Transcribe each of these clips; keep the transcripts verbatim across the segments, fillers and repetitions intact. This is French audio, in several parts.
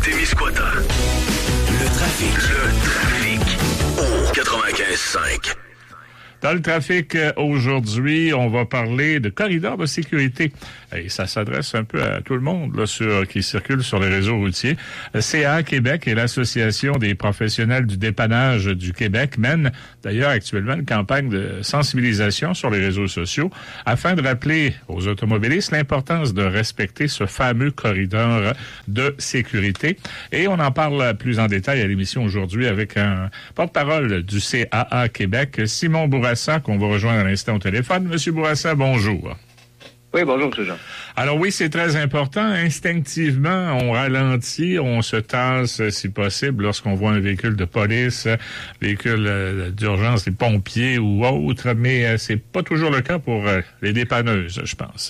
Témiscouata. Le trafic. Le trafic. Au quatre-vingt-quinze cinq. Dans le trafic, aujourd'hui, on va parler de corridors de sécurité. Et ça s'adresse un peu à tout le monde là, sur, qui circule sur les réseaux routiers. C A A Québec et l'Association des professionnels du dépannage du Québec mènent d'ailleurs actuellement une campagne de sensibilisation sur les réseaux sociaux afin de rappeler aux automobilistes l'importance de respecter ce fameux corridor de sécurité. Et on en parle plus en détail à l'émission aujourd'hui avec un porte-parole du C A A Québec, Simon Bourassa, qu'on va rejoindre à l'instant au téléphone. Monsieur Bourassa, bonjour. Oui, bonjour, M. Jean. Alors oui, c'est très important. Instinctivement, on ralentit, on se tasse si possible lorsqu'on voit un véhicule de police, véhicule euh, d'urgence, les pompiers ou autres, mais euh, c'est pas toujours le cas pour euh, les dépanneuses, je pense.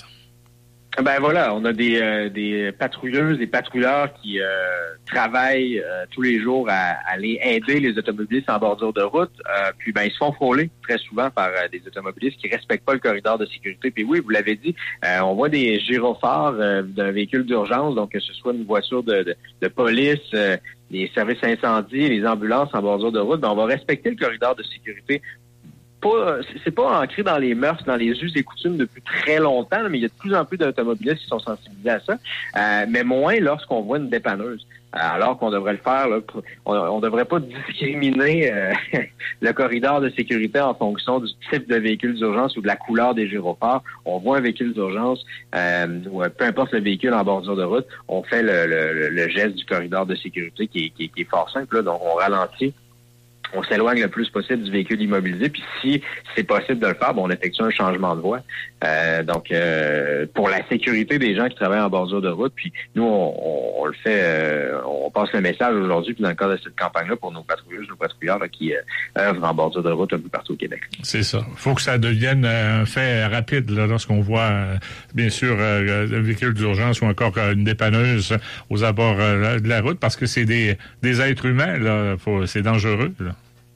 Ben voilà, on a des, euh, des patrouilleuses, des patrouilleurs qui euh, travaillent euh, tous les jours à, à aller aider les automobilistes en bordure de route. Euh, puis ben ils se font frôler très souvent par euh, des automobilistes qui respectent pas le corridor de sécurité. Puis oui, vous l'avez dit, euh, on voit des gyrophares euh, d'un véhicule d'urgence, donc que ce soit une voiture de, de, de police, euh, les services incendies, les ambulances en bordure de route. Ben on va respecter le corridor de sécurité. Pas, c'est pas ancré dans les mœurs, dans les us et coutumes depuis très longtemps, mais il y a de plus en plus d'automobilistes qui sont sensibilisés à ça, euh, mais moins lorsqu'on voit une dépanneuse. Alors qu'on devrait le faire, là, on, on devrait pas discriminer euh, le corridor de sécurité en fonction du type de véhicule d'urgence ou de la couleur des gyrophares. On voit un véhicule d'urgence, euh, ou peu importe le véhicule en bordure de route, on fait le, le, le geste du corridor de sécurité qui est, qui est, qui est fort simple, là, donc on ralentit. On s'éloigne le plus possible du véhicule immobilisé, puis si c'est possible de le faire, bon, on effectue un changement de voie. Euh, donc, euh, pour la sécurité des gens qui travaillent en bordure de route, puis nous, on, on, on le fait, euh, on passe le message aujourd'hui, puis dans le cadre de cette campagne-là, pour nos patrouilleuses, nos patrouilleurs là, qui euh, œuvrent en bordure de route un peu partout au Québec. C'est ça. Il faut que ça devienne un fait rapide là, lorsqu'on voit, euh, bien sûr, euh, un véhicule d'urgence ou encore euh, une dépanneuse aux abords euh, de la route, parce que c'est des, des êtres humains, là. Faut, c'est dangereux, là.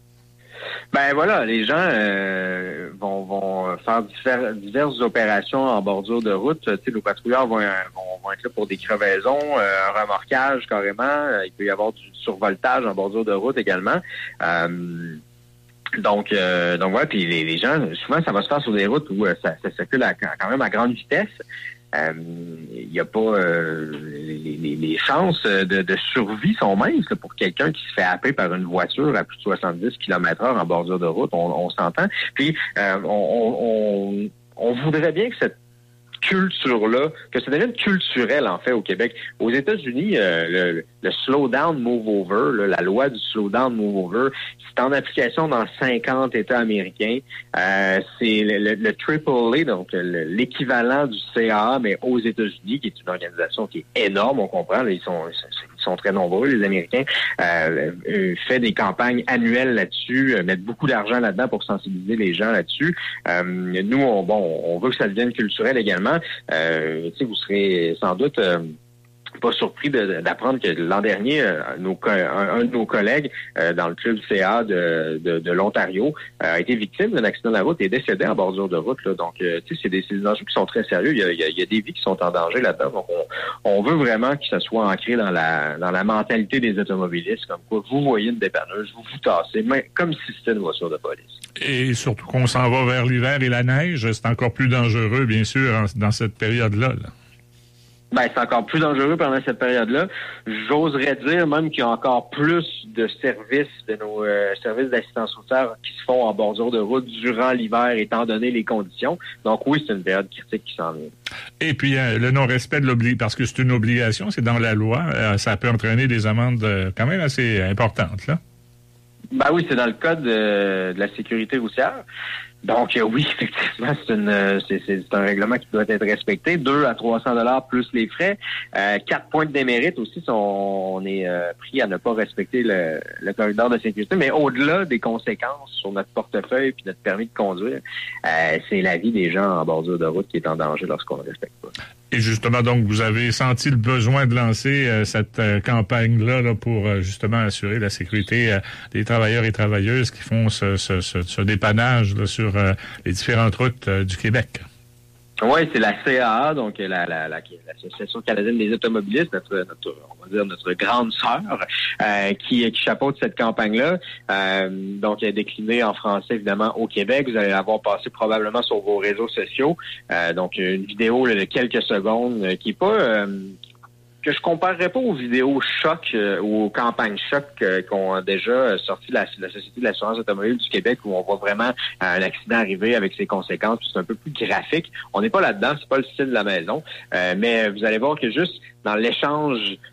Ben voilà, les gens euh, vont, vont faire divers, diverses opérations en bordure de route. Tu sais, nos patrouilleurs vont, vont, vont être là pour des crevaisons, euh, un remorquage carrément. Il peut y avoir du survoltage en bordure de route également. Euh, donc, euh, donc voilà. Puis les, les gens, souvent, ça va se faire sur des routes où euh, ça, ça circule à, quand même à grande vitesse. Il euh, n'y a pas euh, les, les, les chances de, de survie sont minces là, pour quelqu'un qui se fait happer par une voiture à plus de soixante-dix kilomètres heure en bordure de route, on, on s'entend. Puis euh, on, on, on voudrait bien que cette culture-là, que ça devienne culturel, en fait, au Québec. Aux États-Unis, euh, le, le slow down, move over, là, la loi du slow down, move over, c'est en application dans cinquante États américains. Euh, c'est le, le, le triple A, donc le, l'équivalent du C A A, mais aux États-Unis, qui est une organisation qui est énorme, on comprend, là, ils sont, ils sont très nombreux, les Américains, euh, euh, fait des campagnes annuelles là-dessus, euh, mettent beaucoup d'argent là-dedans pour sensibiliser les gens là-dessus. Euh, nous, on, bon, on veut que ça devienne culturel également. Euh, tu sais, vous serez sans doute euh, pas surpris de, d'apprendre que l'an dernier, euh, nos, un, un de nos collègues euh, dans le club C A de, de, de l'Ontario euh, a été victime d'un accident de la route et est décédé en bordure de route. Là. Donc, euh, tu sais, c'est des, c'est des enjeux qui sont très sérieux. Il y, a, il, y a, il y a des vies qui sont en danger là-dedans. Donc, on, on veut vraiment que ça soit ancré dans la dans la mentalité des automobilistes, comme quoi vous voyez une dépanneuse, vous vous tassez, mais comme si c'était une voiture de police. Et surtout qu'on s'en va vers l'hiver et la neige, c'est encore plus dangereux, bien sûr, en, dans cette période-là. Là. Ben, c'est encore plus dangereux pendant cette période-là. J'oserais dire même qu'il y a encore plus de services, de nos euh, services d'assistance routière qui se font en bordure de route durant l'hiver, étant donné les conditions. Donc oui, c'est une période critique qui s'en vient. Et puis, euh, le non-respect de l'obligation, parce que c'est une obligation, c'est dans la loi, euh, ça peut entraîner des amendes euh, quand même assez importantes, là. Ben oui, c'est dans le code de, de la sécurité routière. Donc euh, oui, effectivement, c'est une c'est, c'est un règlement qui doit être respecté. deux à trois cents dollars plus les frais. Euh, quatre points de démérite aussi, si on, on est euh, pris à ne pas respecter le, le corridor de sécurité. Mais au-delà des conséquences sur notre portefeuille puis notre permis de conduire, euh, c'est la vie des gens en bordure de route qui est en danger lorsqu'on ne respecte pas. Et justement, donc, vous avez senti le besoin de lancer euh, cette euh, campagne-là là, pour euh, justement assurer la sécurité euh, des travailleurs et travailleuses qui font ce, ce, ce, ce dépannage là, sur euh, les différentes routes euh, du Québec. Oui, c'est la C A A, donc la, la, la, l'Association canadienne des automobilistes, notre, notre, on va dire notre grande sœur, euh, qui, qui chapeaute cette campagne-là. Euh, donc, elle est déclinée en français, évidemment, au Québec. Vous allez l'avoir passé probablement sur vos réseaux sociaux. Euh, donc, une vidéo là, de quelques secondes euh, qui est pas... Euh, que je comparerais pas aux vidéos choc euh, ou aux campagnes choc euh, qu'ont déjà sorti la, la Société de l'assurance automobile du Québec, où on voit vraiment euh, un accident arriver avec ses conséquences. C'est un peu plus graphique. On n'est pas là-dedans, c'est pas le style de la maison. Euh, mais vous allez voir que juste dans l'échange